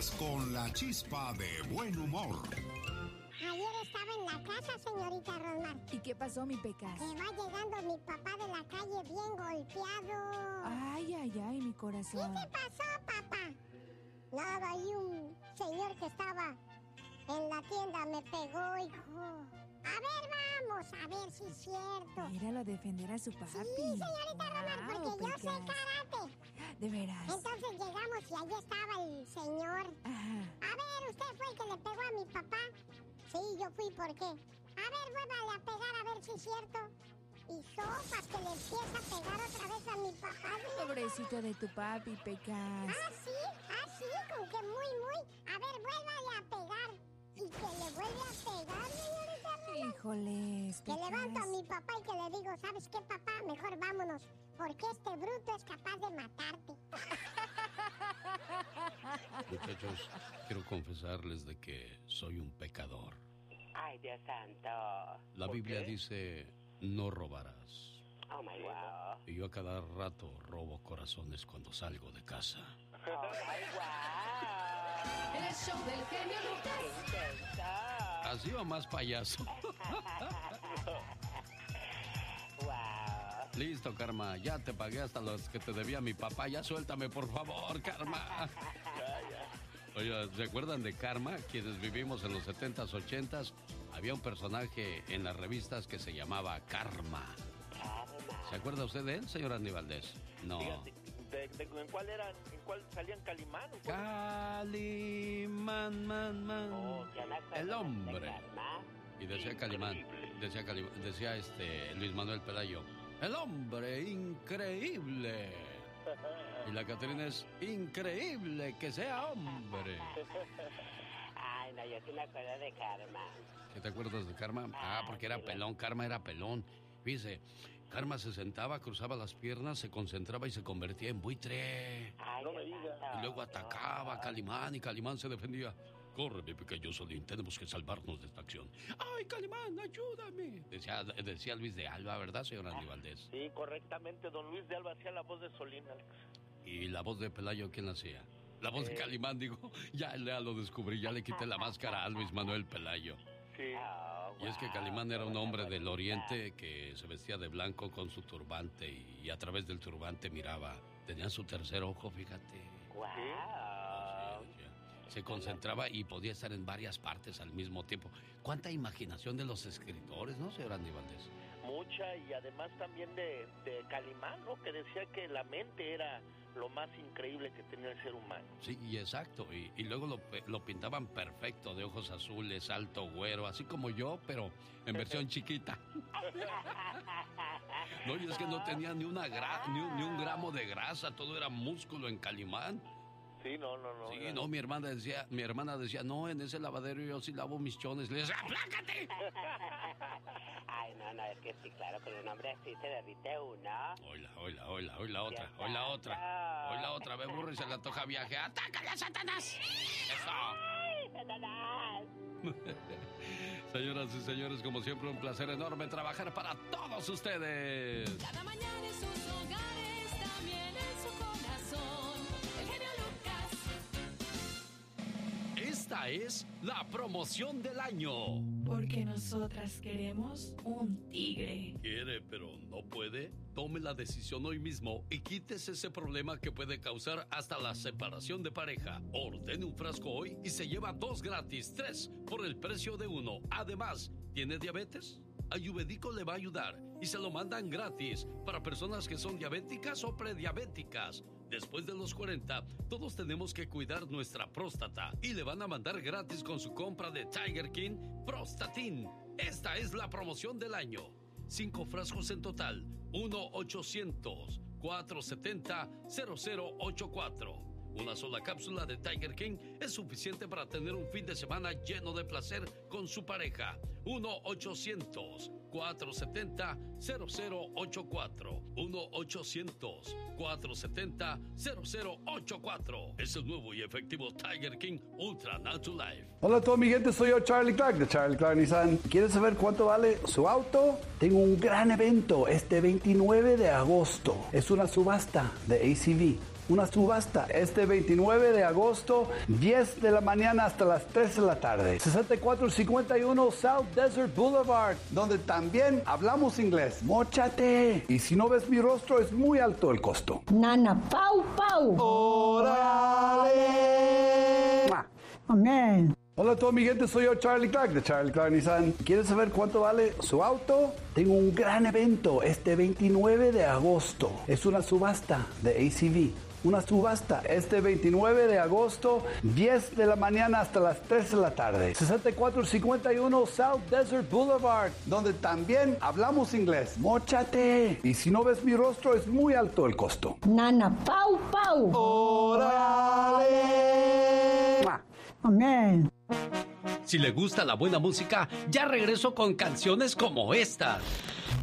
mañanas con la chispa de buen humor. Ayer estaba en la casa, señorita Rosmar. ¿Y qué pasó, mi Pecas? Que va llegando mi papá de la calle bien golpeado. Ay, ay, ay, mi corazón. ¿Qué te pasó, papá? Nada, hay un señor que estaba en la tienda, me pegó, hijo. A ver, vamos, a ver si es cierto. Míralo a defender a su papi. Sí, señorita Rosmar, porque yo sé karate. ¿De veras? Entonces llegamos y allí estaba el señor. Ajá. A ver, ¿usted fue el que le pegó a mi papá? Sí, yo fui, ¿por qué? A ver, vuélvale a pegar a ver si es cierto. Y sopas que le empieza a pegar otra vez a mi papá. Pobrecito de tu papi, Pecas. Ah, sí, como que muy. A ver, vuélvale a pegar. Y que le vuelve a pegar, señorita. Híjoles, Que Pecas. levanto a mi papá y que le digo, ¿sabes qué, papá? Mejor vámonos, porque este bruto es capaz de matarte. Muchachos, quiero confesarles de que soy un pecador. Ay, Dios santo. La Biblia dice, no robarás. Oh, my God. Y yo a cada rato robo corazones cuando salgo de casa. Oh, my God. El show del genio Lucas. ¿Así o más payaso? Wow. Listo, Karma, ya te pagué hasta los que te debía mi papá. Ya suéltame, por favor, Karma. Oye, ¿se acuerdan de Karma? Quienes vivimos en los 70s, 80s, había un personaje en las revistas que se llamaba Karma. ¿Se acuerda usted de él, señor Andy Valdés? No. Fíjate, ¿en cuál eran? ¿En cuál salían Calimán? Calimán, man. Oh, ya me acuerdo El de hombre. Karma. Y decía Calimán, decía Luis Manuel Pelayo, el hombre increíble. Y la Catrina es increíble que sea hombre. Ay, no, yo sí me acuerdo de Karma. ¿Qué te acuerdas de Karma? Ah, porque era pelón, Karma era pelón. Fíjese, Karma se sentaba, cruzaba las piernas, se concentraba y se convertía en buitre. Ay, No me Dios digas. santo. Y luego atacaba a Calimán y Calimán se defendía. Corre, mi pequeño Solín, tenemos que salvarnos de esta acción. ¡Ay, Calimán, ayúdame! Decía Luis de Alba, ¿verdad, señor Andy Valdés? Sí, correctamente. Don Luis de Alba hacía la voz de Solín, Alex. ¿Y la voz de Pelayo quién la hacía? La voz de Calimán, digo, ya lo descubrí, ya le quité la máscara a Luis Manuel Pelayo. Sí. Oh, Y es que wow. Calimán era un hombre del oriente que se vestía de blanco con su turbante y a través del turbante miraba. Tenía su tercer ojo, fíjate. Wow. Se concentraba y podía estar en varias partes al mismo tiempo. ¿Cuánta imaginación de los escritores, no, señor Andy Valdés? Mucha, y además también de Calimán, ¿no? Que decía que la mente era lo más increíble que tenía el ser humano. Sí, y exacto. Y luego lo pintaban perfecto, de ojos azules, alto, güero, así como yo, pero en versión chiquita. No, y es que no tenía ni un gramo de grasa, todo era músculo en Calimán. Sí, no. Sí, no, mi hermana decía, no, en ese lavadero yo sí lavo mis chones. Le decía, ¡aplácate! Ay, no, es que sí, claro, con un hombre así se derrite uno. Hoy la otra, ve burro y se le antoja viaje. ¡Atácale a Satanás! ¡Eso! ¡Ay, Satanás! Señoras y señores, como siempre, un placer enorme trabajar para todos ustedes. Cada mañana en sus hogares, también en su corazón. El genio Lucas. Esta es la promoción del año. Porque nosotras queremos un tigre. ¿Quiere, pero no puede? Tome la decisión hoy mismo y quítese ese problema que puede causar hasta la separación de pareja. Ordene un frasco hoy y se lleva 2 gratis, 3 por el precio de 1. Además, ¿tiene diabetes? Ayurvédico le va a ayudar y se lo mandan gratis para personas que son diabéticas o prediabéticas. Después de los 40, todos tenemos que cuidar nuestra próstata y le van a mandar gratis con su compra de Tiger King Prostatin. Esta es la promoción del año. 5 frascos en total. 1-800-470-0084. Una sola cápsula de Tiger King es suficiente para tener un fin de semana lleno de placer con su pareja. 1-800-470-0084. 1-800-470-0084. Es el nuevo y efectivo Tiger King Ultra Natural Life. Hola a toda mi gente, soy yo Charlie Clark de Charlie Clark Nissan. ¿Quieres saber cuánto vale su auto? Tengo un gran evento este 29 de agosto. Es una subasta de ACV. una subasta este 29 de agosto, 10 de la mañana hasta las 3 de la tarde. 6451 South Desert Boulevard, donde también hablamos inglés. ¡Móchate! Y si no ves mi rostro, es muy alto el costo. Nana, pau, pau. ¡Órale! Amén. Hola a toda mi gente, soy yo, Charlie Clark, de Charlie Clark Nissan. ¿Quieres saber cuánto vale su auto? Tengo un gran evento este 29 de agosto. Es una subasta de ACV. Una subasta este 29 de agosto, 10 de la mañana hasta las 3 de la tarde. 6451 South Desert Boulevard, donde también hablamos inglés. ¡Móchate! Y si no ves mi rostro, es muy alto el costo. Nana, pau, pau. ¡Órale! Amén. Si le gusta la buena música, ya regreso con canciones como esta.